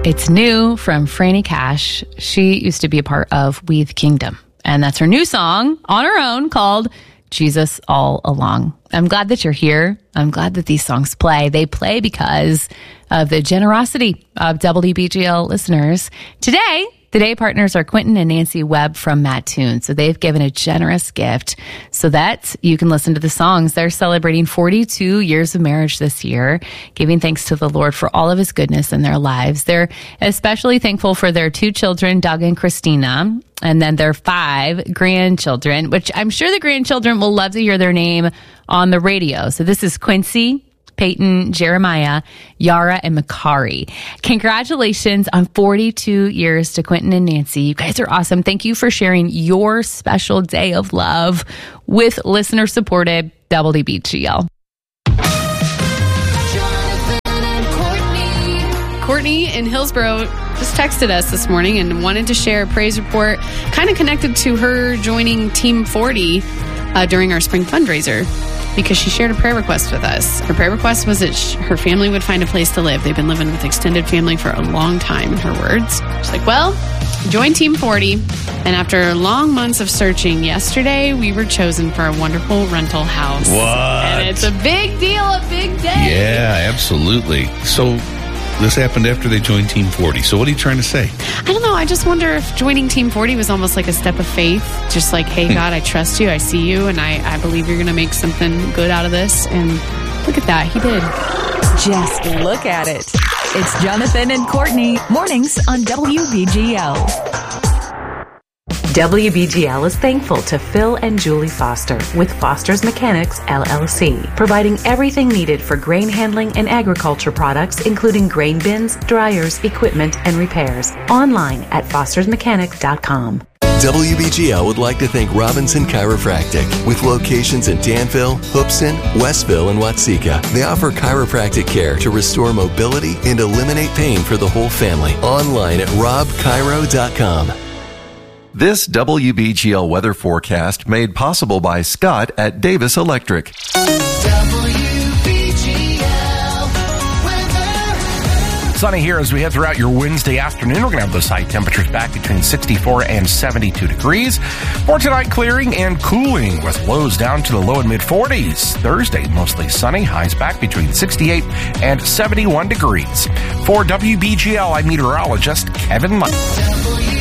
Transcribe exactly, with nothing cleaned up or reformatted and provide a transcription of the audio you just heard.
It's new from Franny Cash. She used to be a part of We the Kingdom, and that's her new song on her own called Jesus All Along. I'm glad that you're here. I'm glad that these songs play. They play because of the generosity of W B G L listeners. Today, the day partners are Quentin and Nancy Webb from Mattoon. So they've given a generous gift so that you can listen to the songs. They're celebrating forty-two years of marriage this year, giving thanks to the Lord for all of his goodness in their lives. They're especially thankful for their two children, Doug and Christina, and then their five grandchildren, which I'm sure the grandchildren will love to hear their name on the radio. So this is Quincy, Peyton, Jeremiah, Yara, and Makari. Congratulations on forty-two years to Quentin and Nancy. You guys are awesome. Thank you for sharing your special day of love with listener-supported W B G L. Courtney in Hillsboro just texted us this morning and wanted to share a praise report kind of connected to her joining Team forty uh, during our spring fundraiser, because she shared a prayer request with us. Her prayer request was that sh- her family would find a place to live. They've been living with extended family for a long time, in her words. She's like, well, join Team forty, and after long months of searching, yesterday we were chosen for a wonderful rental house. What? And it's a big deal, a big day. Yeah, absolutely. So this happened after they joined Team forty. So what are you trying to say? I don't know. I just wonder if joining Team forty was almost like a step of faith. Just like, hey, God, I trust you. I see you. And I, I believe you're going to make something good out of this. And look at that. He did. Just look at it. It's Jonathan and Courtney. Mornings on W B G L. W B G L is thankful to Phil and Julie Foster with Foster's Mechanics, L L C, providing everything needed for grain handling and agriculture products, including grain bins, dryers, equipment, and repairs. Online at fosters mechanics dot com. W B G L would like to thank Robinson Chiropractic. With locations in Danville, Hoopson, Westville, and Watseka, they offer chiropractic care to restore mobility and eliminate pain for the whole family. Online at rob chiro dot com. This W B G L weather forecast made possible by Scott at Davis Electric. Sunny here as we head throughout your Wednesday afternoon. We're going to have those high temperatures back between sixty-four and seventy-two degrees. For tonight, clearing and cooling with lows down to the low and mid forties. Thursday, mostly sunny. Highs back between sixty-eight and seventy-one degrees. For W B G L, I'm meteorologist Kevin Mudd.